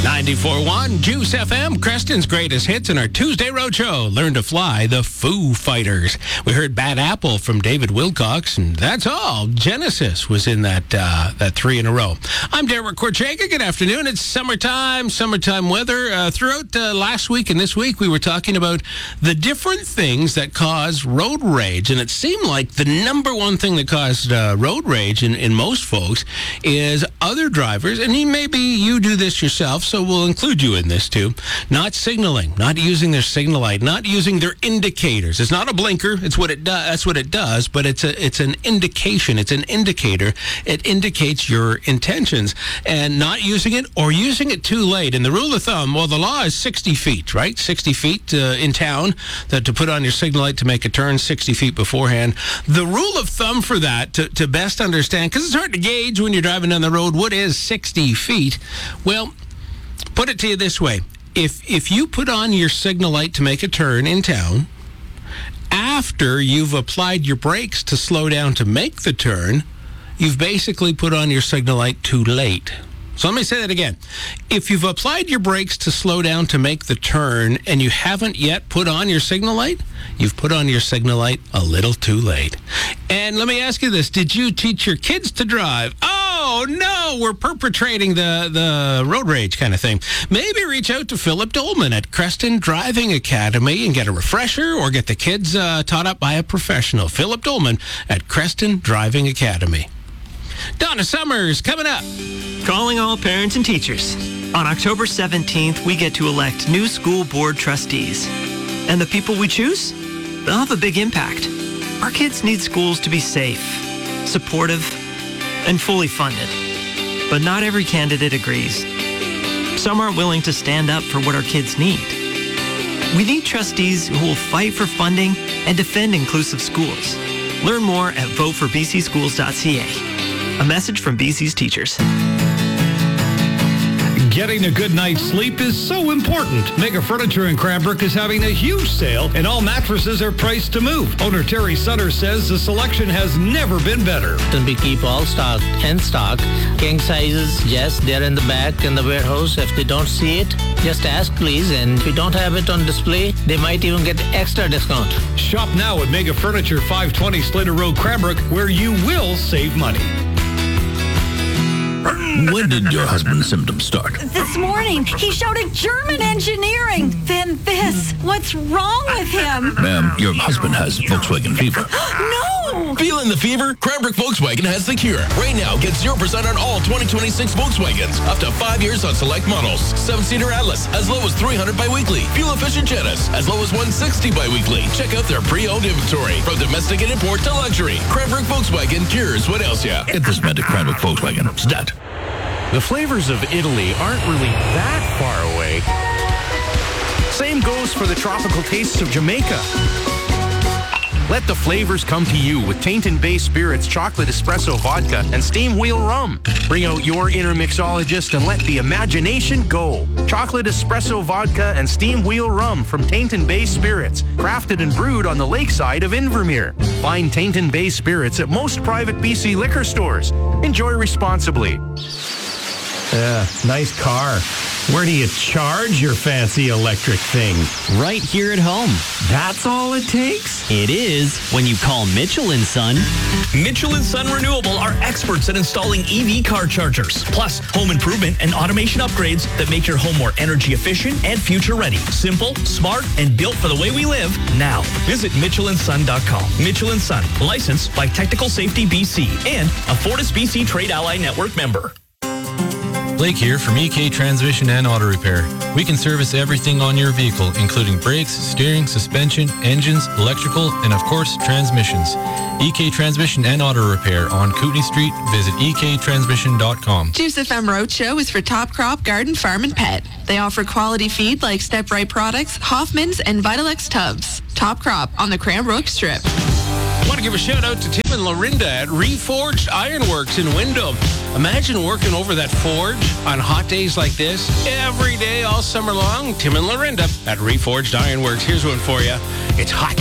94.1 Juice FM, Creston's greatest hits in our Tuesday Roadshow. Learn to Fly, the Foo Fighters. We heard Bad Apple from David Wilcox, and that's all. Genesis was in that three in a row. I'm Derek Korchega. Good afternoon. It's summertime weather. Throughout last week and this week, we were talking about the different things that cause road rage, and it seemed like the number one thing that caused road rage in most folks is other drivers, and maybe you do this yourself, so we'll include you in this too. Not signaling, not using their signal light, not using their indicators. It's not a blinker. It's what it does. That's what it does. But it's an indication. It's an indicator. It indicates your intentions, and not using it or using it too late. And the rule of thumb, well, the law is 60 feet, right? 60 feet in town that to put on your signal light to make a turn 60 feet beforehand. The rule of thumb for that to best understand, because it's hard to gauge when you're driving down the road, what is 60 feet? Well, put it to you this way. If you put on your signal light to make a turn in town, after you've applied your brakes to slow down to make the turn, you've basically put on your signal light too late. So let me say that again. If you've applied your brakes to slow down to make the turn and you haven't yet put on your signal light, you've put on your signal light a little too late. And let me ask you this. Did you teach your kids to drive? Oh, no, we're perpetrating the road rage kind of thing. Maybe reach out to Philip Dolman at Creston Driving Academy and get a refresher or get the kids taught up by a professional. Philip Dolman at Creston Driving Academy. Donna Summers coming up. Calling all parents and teachers. On October 17th, we get to elect new school board trustees. And the people we choose, they'll have a big impact. Our kids need schools to be safe, supportive, and fully funded. But not every candidate agrees. Some aren't willing to stand up for what our kids need. We need trustees who will fight for funding and defend inclusive schools. Learn more at voteforbcschools.ca. A message from BC's teachers. Getting a good night's sleep is so important. Mega Furniture in Cranbrook is having a huge sale, and all mattresses are priced to move. Owner Terry Sutter says the selection has never been better. Then we keep all stock in stock. King sizes, yes, they're in the back in the warehouse. If they don't see it, just ask, please. And if we don't have it on display, they might even get extra discount. Shop now at Mega Furniture, 520 Slater Road, Cranbrook, where you will save money. When did your husband's symptoms start? This morning. He shouted German engineering. Then this. What's wrong with him? Ma'am, your husband has Volkswagen fever. No! Feeling the fever? Cranbrook Volkswagen has the cure. Right now, get 0% on all 2026 Volkswagens. Up to 5 years on select models. 7-seater Atlas, as low as $300 bi-weekly. Fuel-efficient Genesis, as low as $160 bi-weekly. Check out their pre-owned inventory. From domestic and import to luxury. Cranbrook Volkswagen cures what else ya? Get this meant at Cranbrook Volkswagen. Stat. The flavors of Italy aren't really that far away. Same goes for the tropical tastes of Jamaica. Let the flavors come to you with Tainton Bay Spirits Chocolate Espresso Vodka and Steam Wheel Rum. Bring out your inner mixologist and let the imagination go. Chocolate Espresso Vodka and Steam Wheel Rum from Tainton Bay Spirits, crafted and brewed on the lakeside of Invermere. Find Tainton Bay Spirits at most private BC liquor stores. Enjoy responsibly. Nice car. Where do you charge your fancy electric thing? Right here at home. That's all it takes? It is when you call Mitchell & Son. Mitchell & Son Renewable are experts at installing EV car chargers, plus home improvement and automation upgrades that make your home more energy efficient and future ready. Simple, smart, and built for the way we live now. Visit MitchellandSon.com. Mitchell & Son, licensed by Technical Safety BC and a Fortis BC Trade Ally Network member. Blake here from EK Transmission and Auto Repair. We can service everything on your vehicle, including brakes, steering, suspension, engines, electrical, and of course, transmissions. EK Transmission and Auto Repair on Kootenay Street. Visit ektransmission.com. Juice FM Roadshow is for Top Crop Garden, Farm, and Pet. They offer quality feed like Step Right products, Hoffman's, and Vitalex tubs. Top Crop on the Cranbrook Strip. I want to give a shout out to Tim and Lorinda at Reforged Ironworks in Windham. Imagine working over that forge on hot days like this every day all summer long. Tim and Lorinda at Reforged Ironworks. Here's one for you. It's hot